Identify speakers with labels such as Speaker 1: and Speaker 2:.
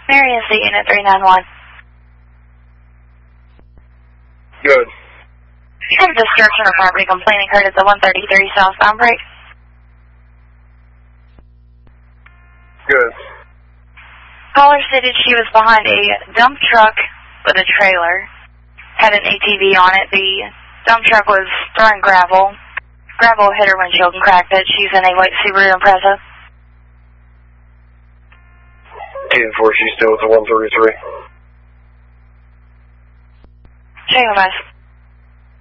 Speaker 1: Marion State Unit 391.
Speaker 2: Good.
Speaker 1: Some destruction or property complaint occurred at the 133 southbound break.
Speaker 2: Good.
Speaker 1: Caller stated she was behind a dump truck with a trailer. Had an ATV on it. The dump truck was throwing gravel. Gravel hit her windshield and cracked it. She's in a white Subaru Impreza.
Speaker 2: 10-4, she's still at the 133.
Speaker 1: Checking the